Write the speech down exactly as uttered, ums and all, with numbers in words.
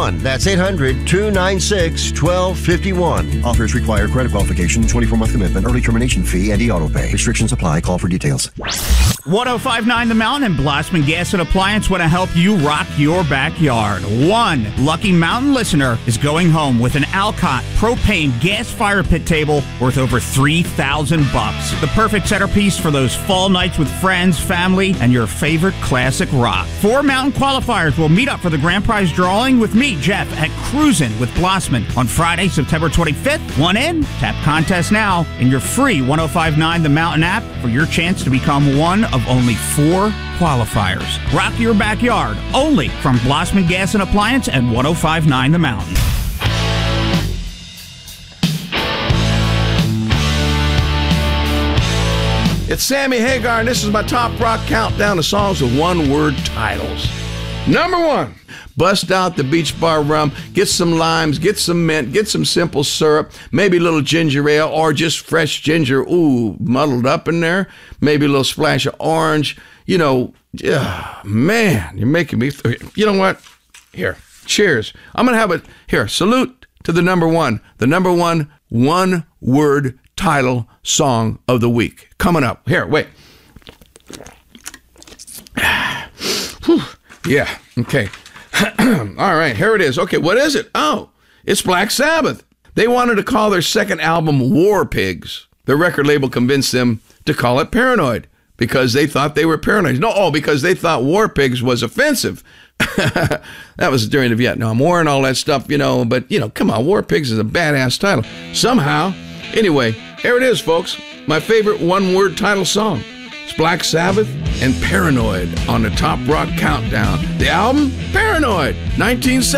one. That's eight hundred, two nine six, one two five one. Offers require credit qualification, twenty-four month commitment, early termination fee, and e-auto pay. Restrictions apply. Call for details. one oh five point nine The Mountain and Blossman Gas and Appliance want to help you rock your backyard. One lucky Mountain listener is going home with an Alcott propane gas fire pit table worth over three thousand bucks. The perfect centerpiece for those fall nights with friends, family, and your favorite classic rock. Four Mountain qualifiers will meet up for the grand prize drawing with me, Jeff, at Cruisin' with Blossman on Friday, September twenty-fifth. One in, tap contest now in your free one oh five point nine The Mountain app for your chance to become one of only four qualifiers. Rock your backyard only from Blossman Gas and Appliance and one oh five point nine The Mountain. It's Sammy Hagar, and this is my top rock countdown of songs with one-word titles. Number one, bust out the Beach Bar rum, get some limes, get some mint, get some simple syrup, maybe a little ginger ale or just fresh ginger, ooh, muddled up in there, maybe a little splash of orange. You know, yeah, man, you're making me, th- you know what? Here, cheers. I'm going to have it, here, salute to the number one, the number one one-word title song of the week. Coming up. Here, wait. Whew. Yeah, okay. All right, here it is. Okay, what is it? Oh, it's Black Sabbath. They wanted to call their second album War Pigs. The record label convinced them to call it Paranoid because they thought they were paranoid. No, oh, because they thought War Pigs was offensive. That was during the Vietnam War and all that stuff, you know, but, you know, come on, War Pigs is a badass title. Somehow, anyway, here it is, folks. My favorite one-word title song. It's Black Sabbath and Paranoid on the Top Rock Countdown. The album, Paranoid, nineteen seventy.